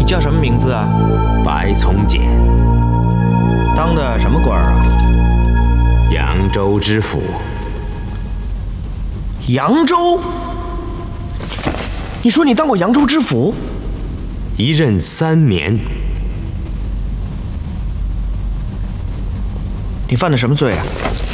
叫什么名字啊？ 白从简， 当的什么官啊？ 扬州知府。 扬州？你说你当过扬州知府？ 一任3年。 你犯的什么罪啊？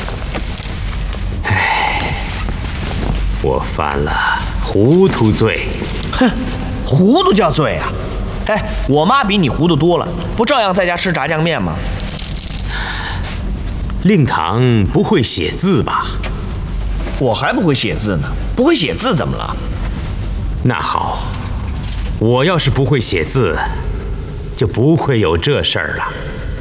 我犯了糊涂罪。 哼，糊涂叫罪啊？哎，我妈比你糊涂多了，不照样在家吃炸酱面吗？ 令堂不会写字吧？ 我还不会写字呢，不会写字怎么了？ 那好，我要是不会写字，就不会有这事儿了。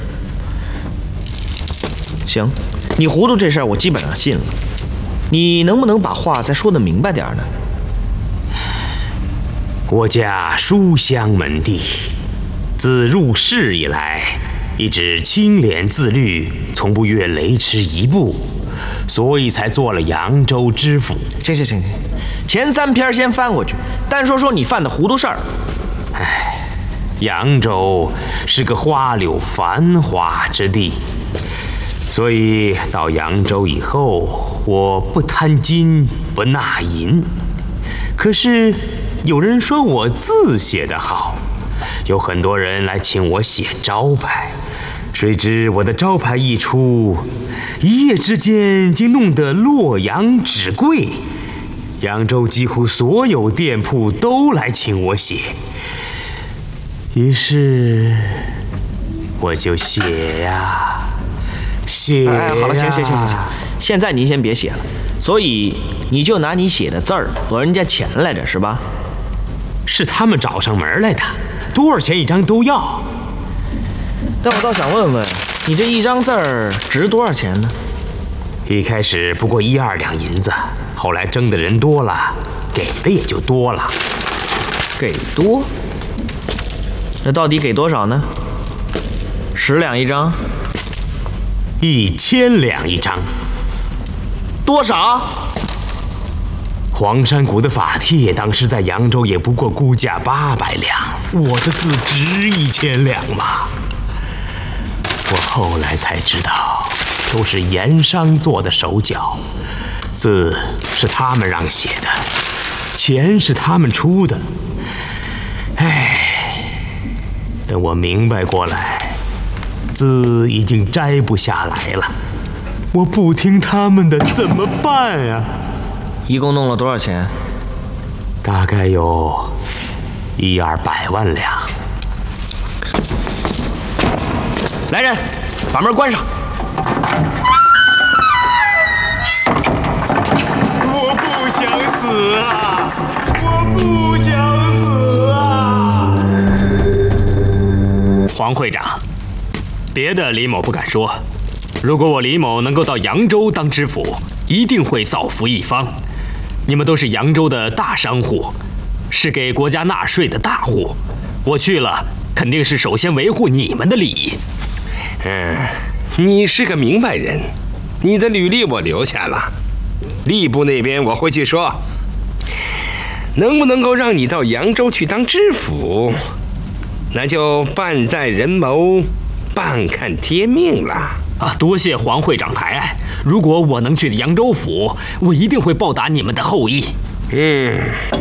行，你糊涂这事儿我基本上信了。你能不能把话再说得明白点呢？ 我家书香门第，自入仕以来，一直清廉自律，从不越雷池一步，所以才做了扬州知府。 行，前3篇先翻过去，单说你犯的糊涂事儿。 扬州是个花柳繁华之地，所以到扬州以后，我不贪金，不纳银。可是有人说我字写得好，有很多人来请我写招牌，谁知我的招牌一出，一夜之间竟弄得洛阳纸贵，扬州几乎所有店铺都来请我写。于是我就写呀。 好了，行，现在您先别写了。所以你就拿你写的字儿讹人家钱来着是吧？ 是他们找上门来的，多少钱一张都要。 但我倒想问问，你这一张字儿值多少钱呢？ 一开始不过1、2两银子，后来争的人多了，给的也就多了。 给多？那到底给多少呢？10两一张 ？1000两一张。 多少？ 黄山谷的法帖当时在扬州也不过估价800两，我的字值1000两嘛。我后来才知道，都是盐商做的手脚，字是他们让写的，钱是他们出的。等我明白过来，字已经摘不下来了，我不听他们的怎么办呀？ 一共弄了多少钱？ 大概有1、200万两。 来人，把门关上。 我不想死啊！我不想死啊！ 黄会长，别的李某不敢说，如果我李某能够到扬州当知府，一定会造福一方。你们都是扬州的大商户，是给国家纳税的大户，我去了肯定是首先维护你们的利益。 你是个明白人，你的履历我留下了，吏部那边我会去说，能不能够让你到扬州去当知府，那就半在人谋，半看天命了。 多谢黄会长抬爱，如果我能去扬州府，我一定会报答你们的厚意。